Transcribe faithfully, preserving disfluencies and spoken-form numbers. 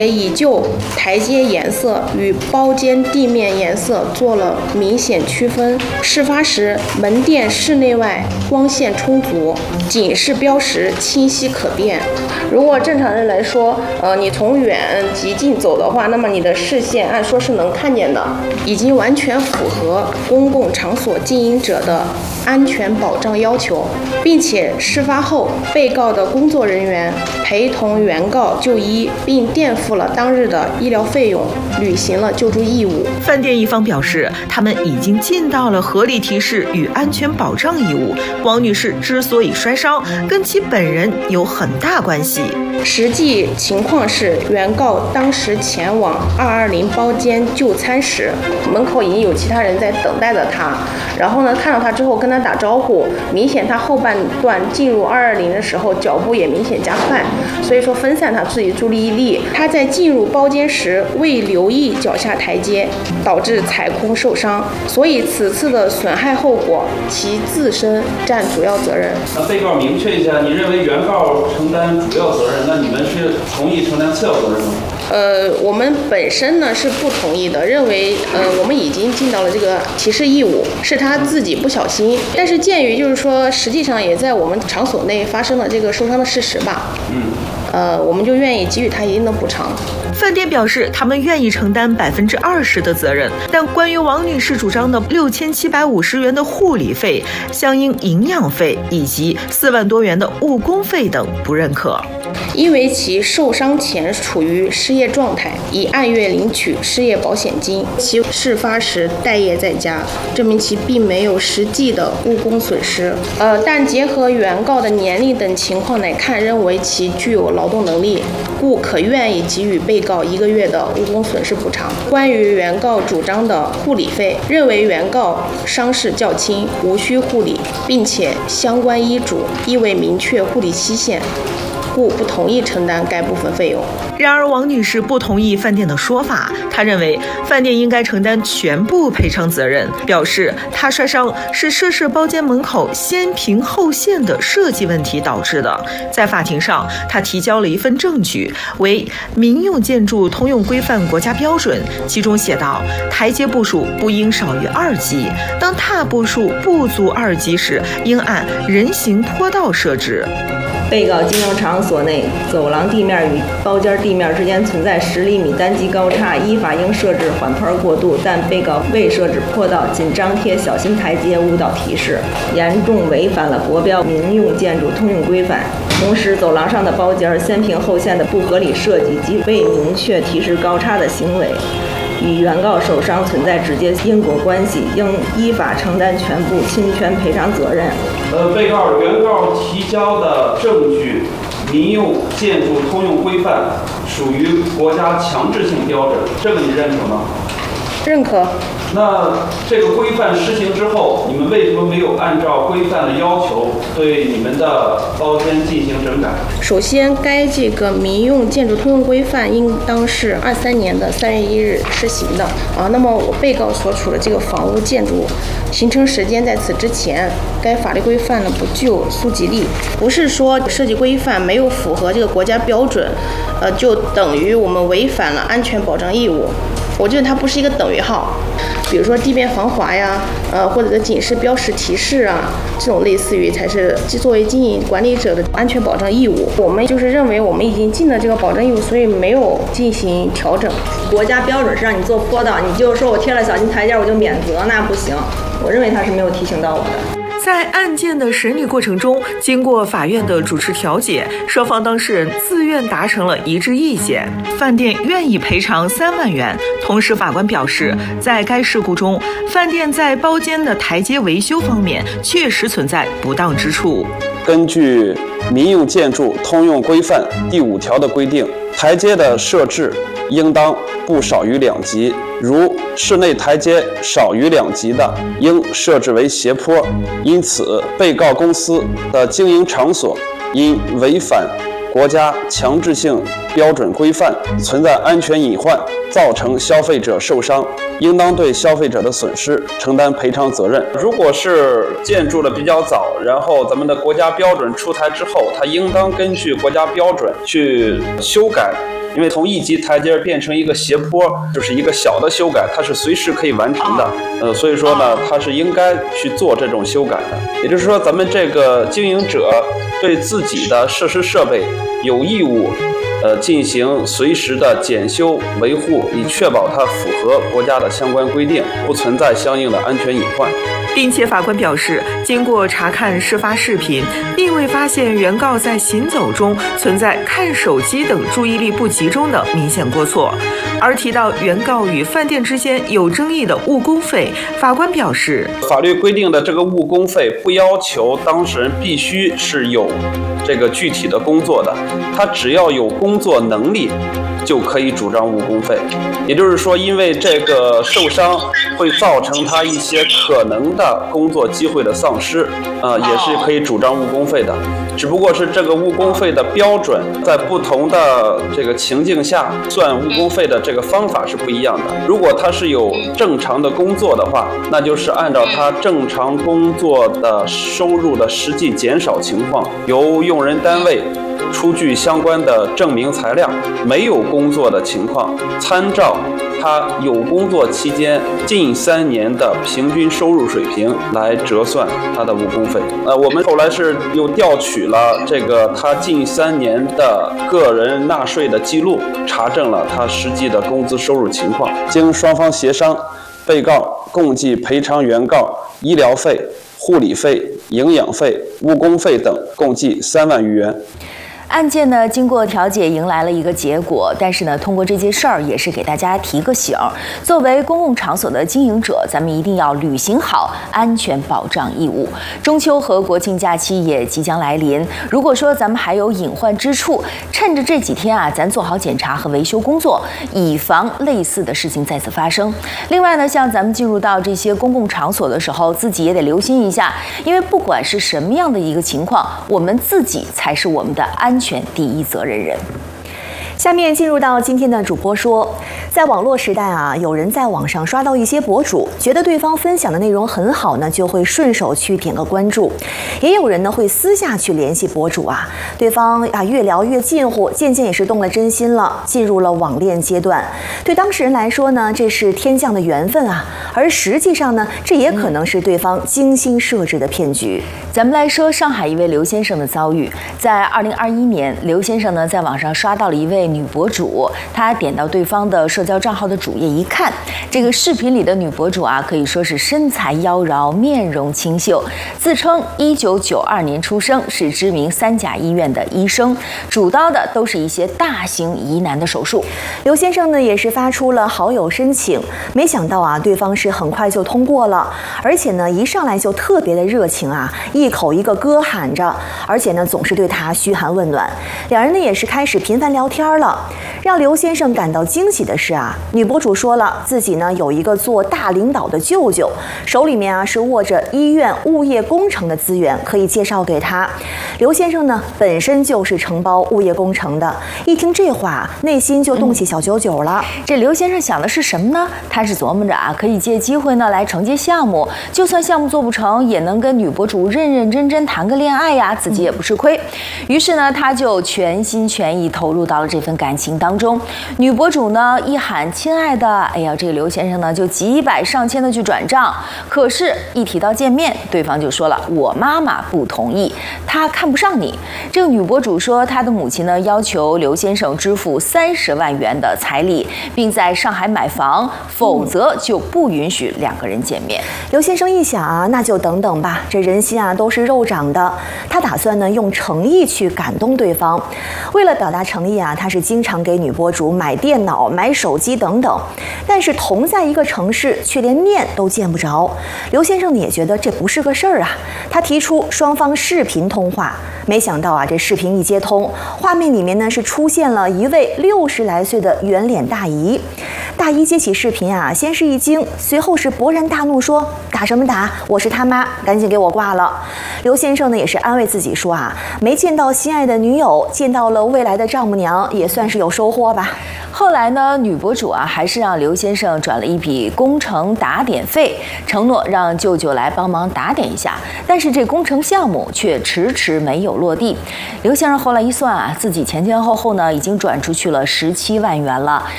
以就台阶颜色与包间地面颜色做了明显区分。事发时，门店室内外光线充足，警示标识清晰可辨。如果正常人来说，呃，你从远及近走的话，那么你的视线按说是能看见的，已经完全符合公共场所经营者的安全保障要求，并且事发后，被告的工作人员陪同原告就医，并垫付了当日的医疗费用，履行了救助义务。 饭店一方表示，他们已经尽到了合理提示与安全保障义务。王女士之所以摔伤，跟其本人有很大关系。 实际情况是，原告当时前往二二零包间就餐时，门口已经有其他人在等待着他。然后呢，看到他之后跟他打招呼，明显他后半段进入二二零的时候脚步也明显加快，所以说分散他自己注意力。他在进入包间时未留意脚下台阶，导致踩空受伤，所以此次的损害后果其自身占主要责任。 那被告明确一下，你认为原告承担主要责任，那你们是同意承担次要责任吗？ 呃，我们本身呢是不同意的，认为呃我们已经尽到了这个提示义务，是他自己不小心。但是鉴于就是说，实际上也在我们场所内发生了这个受伤的事实吧，嗯，呃，我们就愿意给予他一定的补偿。 饭店表示，他们愿意承担百分之二十的责任，但关于王女士主张的六千七百五十元的护理费、相应营养费以及四万多元的误工费等不认可。 因为其受伤前处于失业状态，已按月领取失业保险金，其事发时待业在家，证明其并没有实际的误工损失。呃，但结合原告的年龄等情况来看，认为其具有劳动能力，故可愿意给予被告一个月的误工损失补偿。关于原告主张的护理费，认为原告伤势较轻，无需护理，并且相关医嘱亦未明确护理期限，故不同意承担该部分费用。 然而，王女士不同意饭店的说法，她认为饭店应该承担全部赔偿责任，表示她摔伤是涉事包间门口先平后线的设计问题导致的。在法庭上，她提交了一份证据，为《民用建筑通用规范国家标准》，其中写道：台阶步数不应少于二级，当踏步数不足二级时，应按人行坡道设置。 被告经营场所内走廊地面与包间地面之间存在十厘米单级高差，依法应设置缓坡过渡，但被告未设置坡道，仅张贴小心台阶误导提示，严重违反了国标民用建筑通用规范。同时，走廊上的包间先平后线的不合理设计及未明确提示高差的行为，与原告受伤存在直接因果关系，应依法承担全部侵权赔偿责任。 呃，被告原告提交的证据《民用建筑通用规范》属于国家强制性标准，这个你认可吗？ 认可。 那这个规范实行之后，你们为什么没有按照规范的要求对你们的包间进行整改？ 首先，该这个民用建筑通用规范应当是二三年的三月一日施行的啊。那么我被告所处的这个房屋建筑形成时间在此之前，该法律规范呢不具有溯及力，不是说设计规范没有符合这个国家标准，呃，就等于我们违反了安全保障义务。我觉得它不是一个等于号，比如说地面防滑呀，呃，或者是警示标识提示啊，这种类似于才是作为经营管理者的安全保障义务。我们就是认为我们已经尽了这个保障义务，所以没有进行调整。 国家标准是让你做坡道，你就说我贴了小心台阶我就免责，那不行。我认为他是没有提醒到我的。 在案件的审理过程中，经过法院的主持调解，双方当事人自愿达成了一致意见，饭店愿意赔偿三万元。同时，法官表示，在该事故中，饭店在包间的台阶维修方面确实存在不当之处。 根据《民用建筑通用规范》第五条的规定，台阶的设置应当不少于两级，如室内台阶少于两级的，应设置为斜坡。因此，被告公司的经营场所因违反国家强制性标准规范，存在安全隐患，造成消费者受伤，应当对消费者的损失承担赔偿责任。如果是建筑的比较早，然后咱们的国家标准出台之后，它应当根据国家标准去修改因为从一级台阶变成一个斜坡，就是一个小的修改，它是随时可以完成的。呃，所以说呢，它是应该去做这种修改的。也就是说，咱们这个经营者对自己的设施设备有义务，呃，进行随时的检修维护，以确保它符合国家的相关规定，不存在相应的安全隐患。 并且法官表示，经过查看事发视频，并未发现原告在行走中存在看手机等注意力不集中的明显过错。而提到原告与饭店之间有争议的误工费，法官表示， 法律规定的这个误工费不要求当事人必须是有这个具体的工作的，他只要有工作能力就可以主张误工费。也就是说，因为这个受伤会造成他一些可能的工作机会的丧失，啊、呃，也是可以主张误工费的。只不过是这个误工费的标准在不同的这个情境下算误工费的这个方法是不一样的。如果他是有正常的工作的话，那就是按照他正常工作的收入的实际减少情况，由用人单位出具相关的证明材料。没有工作的情况，参照他有工作期间近三年的平均收入水平来折算他的误工费。呃，我们后来是又调取了这个他近三年的个人纳税的记录，查证了他实际的工资收入情况。经双方协商，被告共计赔偿原告医疗费、护理费、营养费、误工费等共计三万余元。 案件呢，经过调解迎来了一个结果，但是呢，通过这件事儿也是给大家提个醒儿。作为公共场所的经营者，咱们一定要履行好安全保障义务。中秋和国庆假期也即将来临，如果说咱们还有隐患之处，趁着这几天啊，咱做好检查和维修工作，以防类似的事情再次发生。另外呢，像咱们进入到这些公共场所的时候，自己也得留心一下，因为不管是什么样的一个情况，我们自己才是我们的安全第一责任人。 下面进入到今天的主播说，在网络时代啊，有人在网上刷到一些博主，觉得对方分享的内容很好呢，就会顺手去点个关注；也有人呢会私下去联系博主啊，对方啊越聊越近乎，渐渐也是动了真心了，进入了网恋阶段。对当事人来说呢，这是天降的缘分啊，而实际上呢，这也可能是对方精心设置的骗局。 咱们来说上海一位刘先生的遭遇，在二零二一年，刘先生呢在网上刷到了一位女博主，他点到对方的社交账号的主页一看，这个视频里的女博主啊，可以说是身材妖娆，面容清秀，自称一九九二年出生，是知名三甲医院的医生，主刀的都是一些大型疑难的手术。 刘先生呢也是发出了好友申请，没想到啊，对方是很快就通过了，而且呢一上来就特别的热情啊，一口一个哥喊着，而且呢总是对他嘘寒问暖，两人呢也是开始频繁聊天了。让刘先生感到惊喜的是啊，女博主说了自己呢有一个做大领导的舅舅，手里面啊是握着医院物业工程的资源，可以介绍给他。刘先生呢本身就是承包物业工程的，一听这话，内心就动起小九九了。 嗯、这刘先生想的是什么呢？他是琢磨着啊，可以借机会呢来承接项目，就算项目做不成，也能跟女博主认认真真谈个恋爱呀，自己也不吃亏。于是呢，他就全心全意投入到了这份感情当中。女博主呢一喊亲爱的，哎呀，这个刘先生呢就几百上千的去转账。可是，一提到见面，对方就说了我妈妈不同意，她看不上你。这个女博主说，她的母亲呢要求刘先生支付三十万元的彩礼，并在上海买房，否则就不允许两个人见面。 刘先生一想啊，那就等等吧，这人心啊都是肉长的。他打算呢用诚意去感动对方。为了表达诚意啊，他是经常给女博主买电脑、买手机等等。但是同在一个城市，却连面都见不着。刘先生呢也觉得这不是个事儿啊，他提出双方视频通话。没想到啊，这视频一接通，画面里面呢是出现了一位六十来岁的圆脸大姨。 大姨接起视频啊，先是一惊，随后是勃然大怒说：“打什么打？我是他妈，赶紧给我挂了。”刘先生呢也是安慰自己说啊，没见到心爱的女友，见到了未来的丈母娘，也算是有收获吧。 后来呢，女博主啊还是让刘先生转了一笔工程打点费，承诺让舅舅来帮忙打点一下，但是这工程项目却迟迟没有落地。刘先生后来一算啊，自己前前后后呢已经转出去了十七万元了，